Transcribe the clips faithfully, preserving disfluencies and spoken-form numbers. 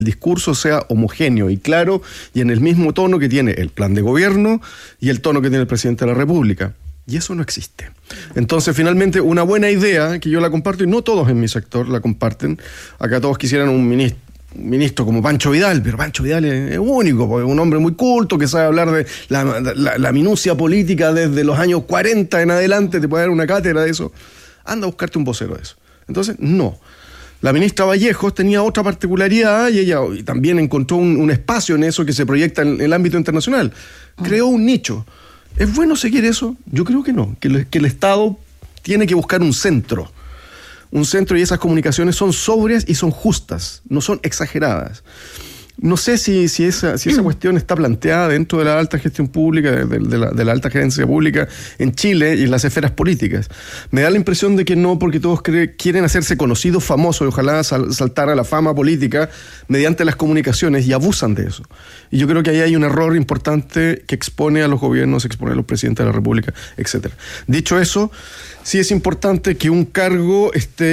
discurso sea homogéneo y claro y en el mismo tono que tiene el plan de gobierno y el tono que tiene el presidente de la República. Y eso no existe. Entonces, finalmente, una buena idea, que yo la comparto, y no todos en mi sector la comparten, acá todos quisieran un ministro, un ministro como Pancho Vidal, pero Pancho Vidal es único, porque es un hombre muy culto que sabe hablar de la, la, la minucia política desde los años cuarenta en adelante, te puede dar una cátedra de eso. Anda a buscarte un vocero de eso. Entonces, no. La ministra Vallejos tenía otra particularidad y ella también encontró un, un espacio en eso que se proyecta en el ámbito internacional. Creó un nicho. ¿Es bueno seguir eso? Yo creo que no, que, le, que el Estado tiene que buscar un centro. Un centro y esas comunicaciones son sobrias y son justas, no son exageradas. No sé si, si, esa, si esa cuestión está planteada dentro de la alta gestión pública, de, de, la, de la alta gerencia pública en Chile y en las esferas políticas. Me da la impresión de que no, porque todos creen, quieren hacerse conocidos, famosos, y ojalá sal, saltar a la fama política mediante las comunicaciones y abusan de eso. Y yo creo que ahí hay un error importante que expone a los gobiernos, expone a los presidentes de la República, etcétera. Dicho eso, sí es importante que un cargo esté...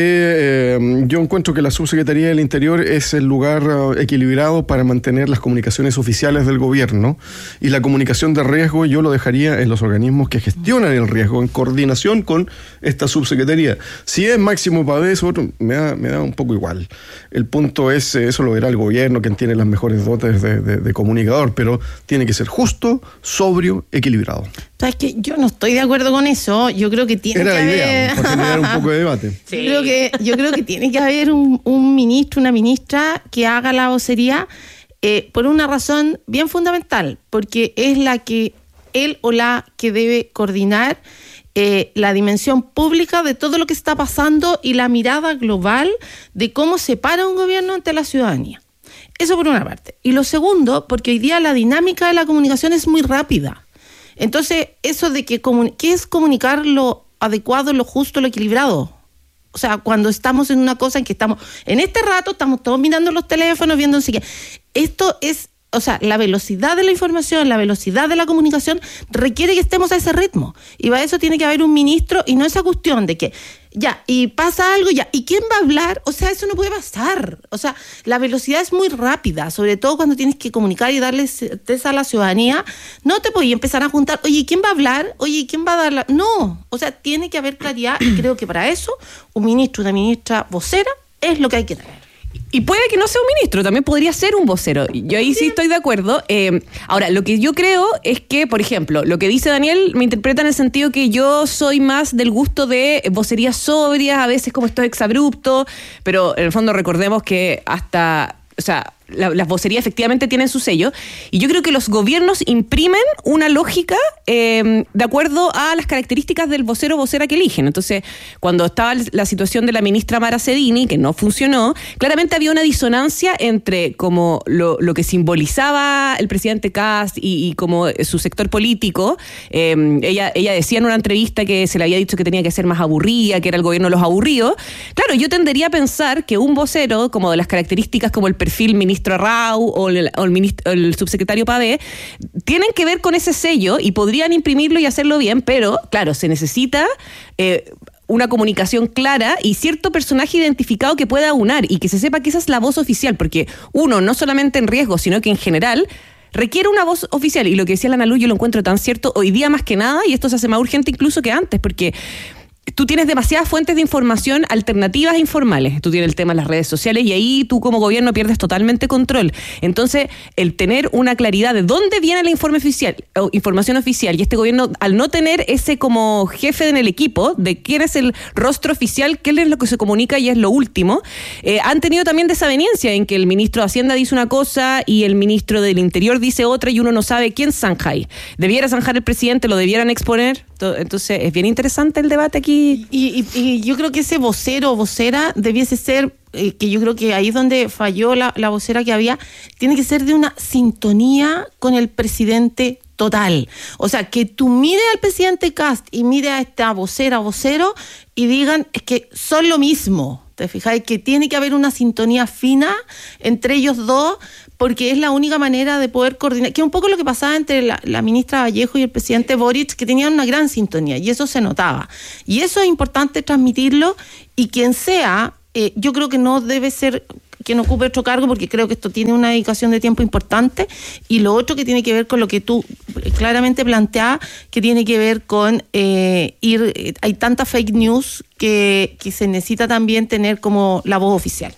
Eh, yo encuentro que la Subsecretaría del Interior es el lugar uh, equilibrado para mantener las comunicaciones oficiales del gobierno, y la comunicación de riesgo yo lo dejaría en los organismos que gestionan el riesgo, en coordinación con esta subsecretaría. Si es Máximo Pavés o otro, me da, me da un poco igual. El punto es, eso lo verá el gobierno, quien tiene las mejores dotes de, de, de comunicador, pero tiene que ser justo, sobrio, equilibrado. ¿Sabes qué? Yo no estoy de acuerdo con eso. Yo creo que tiene Era que la haber... idea, para generar un poco de debate. Sí. Yo creo que, yo creo que tiene que haber un, un ministro, una ministra que haga la vocería eh, por una razón bien fundamental, porque es la que, él o la que debe coordinar eh, la dimensión pública de todo lo que está pasando y la mirada global de cómo se para un gobierno ante la ciudadanía. Eso por una parte. Y lo segundo, porque hoy día la dinámica de la comunicación es muy rápida. Entonces, eso de que comun- ¿qué es comunicar lo adecuado, lo justo, lo equilibrado? O sea, cuando estamos en una cosa en que estamos, en este rato estamos todos mirando los teléfonos, viendo no sé qué. Esto es, o sea, la velocidad de la información, la velocidad de la comunicación requiere que estemos a ese ritmo. Y para eso tiene que haber un ministro y no esa cuestión de que ya, y pasa algo, ya, ¿y quién va a hablar? O sea, eso no puede pasar. O sea, la velocidad es muy rápida, sobre todo cuando tienes que comunicar y darle certeza a la ciudadanía. No te puedes empezar a juntar, oye, ¿quién va a hablar? Oye, ¿quién va a dar la...? No, o sea, tiene que haber claridad y creo que para eso un ministro, una ministra vocera es lo que hay que tener. Y puede que no sea un ministro, también podría ser un vocero. Yo ahí sí estoy de acuerdo. Eh, ahora, lo que yo creo es que, por ejemplo, lo que dice Daniel me interpreta en el sentido que yo soy más del gusto de vocerías sobrias, a veces como estos exabruptos, pero en el fondo recordemos que hasta... O sea, la, las vocerías efectivamente tienen su sello, y yo creo que los gobiernos imprimen una lógica eh, de acuerdo a las características del vocero o vocera que eligen. Entonces, cuando estaba la situación de la ministra Mara Cedini, que no funcionó, claramente había una disonancia entre como lo, lo que simbolizaba el presidente Kast y, y como su sector político. Eh, ella, ella decía en una entrevista que se le había dicho que tenía que ser más aburrida, que era el gobierno de los aburridos. Claro, yo tendería a pensar que un vocero, como de las características como el perfil ministro Rau o el, o el, ministro, el subsecretario Pavés, tienen que ver con ese sello y podrían imprimirlo y hacerlo bien, pero claro, se necesita eh, una comunicación clara y cierto personaje identificado que pueda aunar y que se sepa que esa es la voz oficial, porque uno, no solamente en riesgo, sino que en general requiere una voz oficial. Y lo que decía la Analu, yo lo encuentro tan cierto hoy día más que nada, y esto se hace más urgente incluso que antes, porque tú tienes demasiadas fuentes de información alternativas e informales. Tú tienes el tema de las redes sociales y ahí tú como gobierno pierdes totalmente control. Entonces, el tener una claridad de dónde viene la informe oficial, o información oficial, y este gobierno, al no tener ese como jefe en el equipo de quién es el rostro oficial, qué es lo que se comunica y es lo último, eh, han tenido también desaveniencia en que el ministro de Hacienda dice una cosa y el ministro del Interior dice otra, y uno no sabe quién zanja ahí. ¿Debiera zanjar el presidente? ¿Lo debieran exponer? Entonces, es bien interesante el debate aquí. Y, y, y yo creo que ese vocero o vocera debiese ser, eh, que yo creo que ahí es donde falló la, la vocera que había, tiene que ser de una sintonía con el presidente total. O sea, que tú mires al presidente Kast y mires a esta vocera o vocero y digan, es que son lo mismo. ¿Te fijáis? Que tiene que haber una sintonía fina entre ellos dos, porque es la única manera de poder coordinar, que es un poco lo que pasaba entre la, la ministra Vallejo y el presidente Boric, que tenían una gran sintonía, y eso se notaba. Y eso es importante transmitirlo, y quien sea, eh, yo creo que no debe ser quien ocupe otro cargo, porque creo que esto tiene una dedicación de tiempo importante. Y lo otro que tiene que ver con lo que tú claramente planteabas, que tiene que ver con eh, ir, eh, hay tanta fake news que, que se necesita también tener como la voz oficial.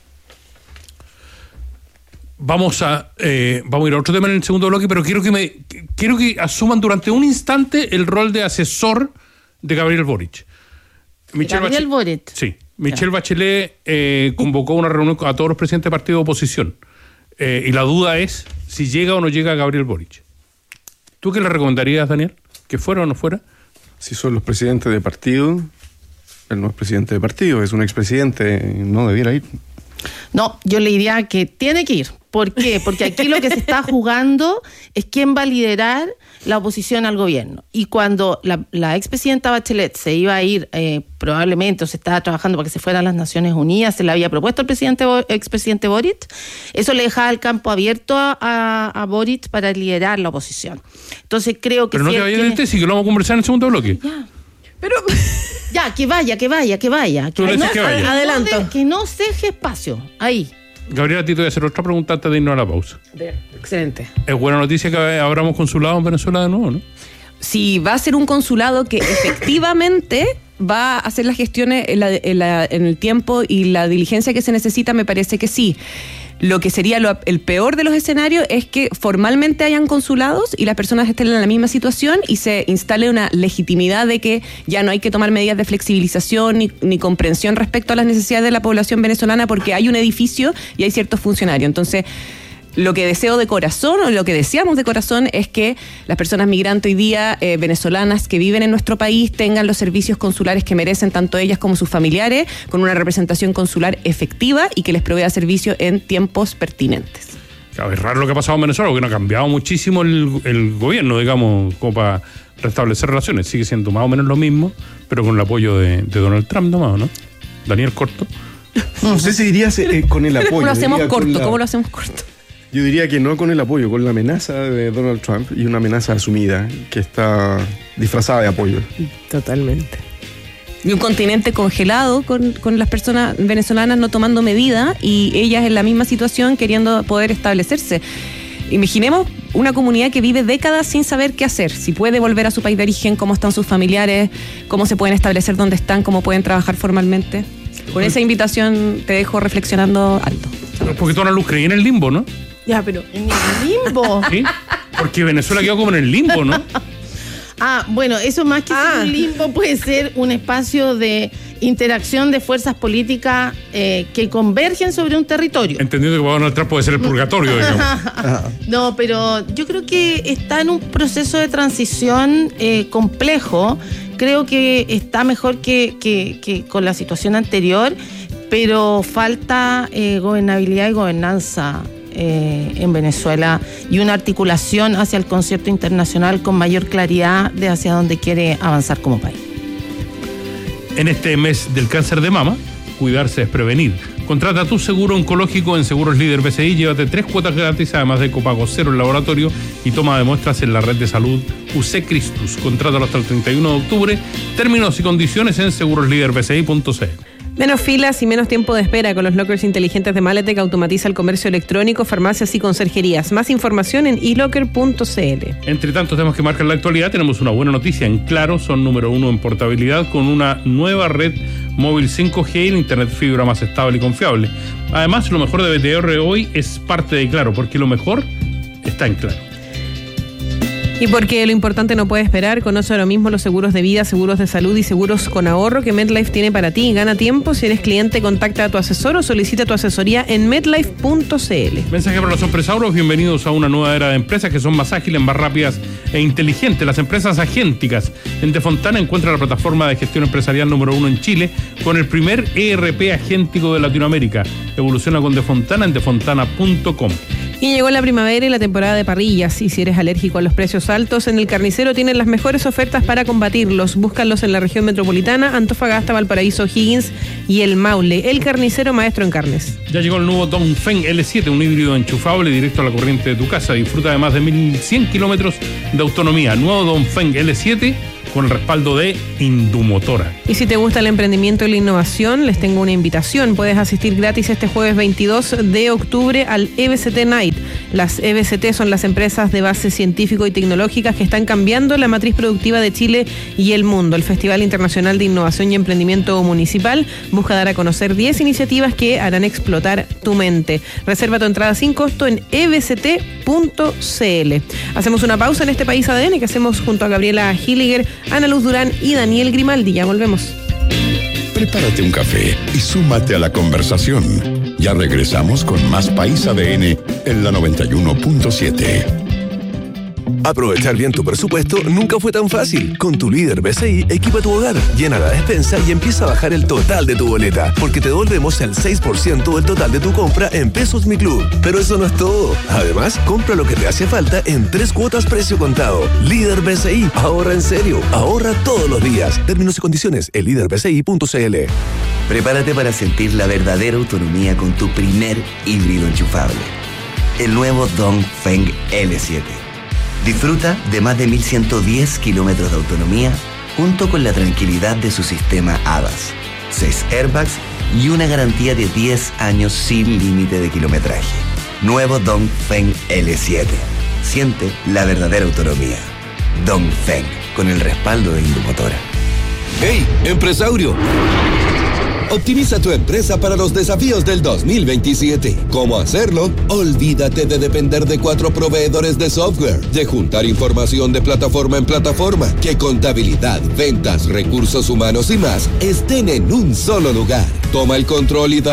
Vamos a eh, vamos a ir a otro tema en el segundo bloque, pero quiero que me quiero que asuman durante un instante el rol de asesor de Gabriel Boric. Michelle Gabriel Boric. Sí. Michelle Bachelet eh, convocó una reunión a todos los presidentes de partido de oposición. Eh, y la duda es si llega o no llega Gabriel Boric. ¿Tú qué le recomendarías, Daniel? ¿Que fuera o no fuera? Si son los presidentes de partido, él no es presidente de partido, es un expresidente, no debiera ir. No, yo le diría que tiene que ir. ¿Por qué? Porque aquí lo que se está jugando es quién va a liderar la oposición al gobierno. Y cuando la, la expresidenta Bachelet se iba a ir, eh, probablemente, o se estaba trabajando para que se fuera a las Naciones Unidas, se le había propuesto al presidente, expresidente Boric, eso le dejaba el campo abierto a, a, a Boric para liderar la oposición. Entonces creo que... Pero no si te vayas tiene... de este, sí que lo vamos a conversar en el segundo bloque. Ya. Pero... Ya, que vaya, que vaya, que vaya. Tú Que, le dices no, que vaya. Adelanto. Que no, de, que no se deje espacio. Ahí. Gabriela, a ti te voy a hacer otra pregunta antes de irnos a la pausa. Excelente. Es buena noticia que abramos consulado en Venezuela de nuevo, ¿no? Si va a ser un consulado que efectivamente va a hacer las gestiones en, la, en, la, en el tiempo y la diligencia que se necesita, me parece que sí. Lo que sería lo, el peor de los escenarios es que formalmente hayan consulados y las personas estén en la misma situación y se instale una legitimidad de que ya no hay que tomar medidas de flexibilización ni, ni comprensión respecto a las necesidades de la población venezolana porque hay un edificio y hay ciertos funcionarios. Entonces, lo que deseo de corazón, o lo que deseamos de corazón, es que las personas migrantes hoy día, eh, venezolanas que viven en nuestro país, tengan los servicios consulares que merecen tanto ellas como sus familiares, con una representación consular efectiva y que les provea servicio en tiempos pertinentes. Claro, es raro lo que ha pasado en Venezuela, porque no ha cambiado muchísimo el, el gobierno, digamos, como para restablecer relaciones. Sigue siendo más o menos lo mismo, pero con el apoyo de, de Donald Trump nomás, ¿no? Daniel Corto. No sé si dirías eh, con el apoyo. ¿Cómo lo hacemos corto? La... ¿Cómo lo hacemos corto? Yo diría que no con el apoyo, con la amenaza de Donald Trump y una amenaza asumida que está disfrazada de apoyo. Totalmente. Y un continente congelado con, con las personas venezolanas no tomando medidas y ellas en la misma situación queriendo poder establecerse. Imaginemos una comunidad que vive décadas sin saber qué hacer, si puede volver a su país de origen, cómo están sus familiares, cómo se pueden establecer dónde están, cómo pueden trabajar formalmente. Con esa invitación te dejo reflexionando alto. Porque tú, Ana Luz, creí en el limbo, ¿no? Ya, pero en el limbo. ¿Sí? Porque Venezuela quedó como en el limbo, ¿no? Ah, bueno, eso más que Ah. ser un limbo puede ser un espacio de interacción de fuerzas políticas eh, que convergen sobre un territorio. Entendiendo que Donald Trump puede ser el purgatorio, digamos. No, pero yo creo que está en un proceso de transición eh, complejo. Creo que está mejor que, que, que con la situación anterior, pero falta eh, gobernabilidad y gobernanza eh, en Venezuela y una articulación hacia el concierto internacional con mayor claridad de hacia dónde quiere avanzar como país. En este mes del cáncer de mama, cuidarse es prevenir. Contrata tu seguro oncológico en Seguros Líder B C I, llévate tres cuotas gratis, además de copago cero en laboratorio y toma de muestras en la red de salud U C Cristus. Contrátalo hasta el treinta y uno de octubre. Términos y condiciones en seguros líder b c i punto c l. Menos filas y menos tiempo de espera con los lockers inteligentes de Maletec. Automatiza el comercio electrónico, farmacias y conserjerías. Más información en e locker punto c l. Entre tantos temas que marcan la actualidad, tenemos una buena noticia. En Claro son número uno en portabilidad con una nueva red móvil cinco G y el internet fibra más estable y confiable. Además, lo mejor de B T R hoy es parte de Claro, porque lo mejor está en Claro. Y porque lo importante no puede esperar, conoce ahora mismo los seguros de vida, seguros de salud y seguros con ahorro que MetLife tiene para ti. Gana tiempo. Si eres cliente, contacta a tu asesor o solicita tu asesoría en metlife punto c l. Mensaje para los empresarios, bienvenidos a una nueva era de empresas que son más ágiles, más rápidas e inteligentes. Las empresas agénticas. En De Fontana encuentra la plataforma de gestión empresarial número uno en Chile con el primer E R P agéntico de Latinoamérica. Evoluciona con De Fontana en de fontana punto com. Y llegó la primavera y la temporada de parrillas. Y si eres alérgico a los precios altos, en El Carnicero tienen las mejores ofertas para combatirlos. Búscalos en la región metropolitana, Antofagasta, Valparaíso, Higgins y El Maule. El Carnicero, maestro en carnes. Ya llegó el nuevo Dongfeng L siete, un híbrido enchufable directo a la corriente de tu casa. Disfruta de más de mil cien kilómetros de autonomía. Nuevo Dongfeng L siete, con el respaldo de Indumotora. Y si te gusta el emprendimiento y la innovación, les tengo una invitación. Puedes asistir gratis este jueves veintidós de octubre al E B C T Night. Las E B C T son las empresas de base científico y tecnológicas que están cambiando la matriz productiva de Chile y el mundo. El Festival Internacional de Innovación y Emprendimiento Municipal busca dar a conocer diez iniciativas que harán explotar tu mente. Reserva tu entrada sin costo en e b c t punto c l. Hacemos una pausa en este País A D N que hacemos junto a Gabriela Hilliger, Ana Luz Durán y Daniel Grimaldi. Ya volvemos. Prepárate un café y súmate a la conversación. Ya regresamos con más País A D N en la noventa y uno punto siete. Aprovechar bien tu presupuesto nunca fue tan fácil. Con tu líder B C I, equipa tu hogar, llena la despensa y empieza a bajar el total de tu boleta, porque te devolvemos el seis por ciento del total de tu compra en Pesos Mi Club. Pero eso no es todo. Además, compra lo que te hace falta en tres cuotas precio contado. Líder B C I, ahorra en serio, ahorra todos los días. Términos y condiciones en líder b c i punto c l. Prepárate para sentir la verdadera autonomía con tu primer híbrido enchufable. El nuevo Dongfeng L siete. Disfruta de más de mil ciento diez kilómetros de autonomía junto con la tranquilidad de su sistema A D A S, seis airbags y una garantía de diez años sin límite de kilometraje. Nuevo Dongfeng L siete. Siente la verdadera autonomía. Dongfeng, con el respaldo de Indumotora. ¡Hey, empresario! Optimiza tu empresa para los desafíos del dos mil veintisiete. ¿Cómo hacerlo? Olvídate de depender de cuatro proveedores de software, de juntar información de plataforma en plataforma, que contabilidad, ventas, recursos humanos y más estén en un solo lugar. Toma el control y da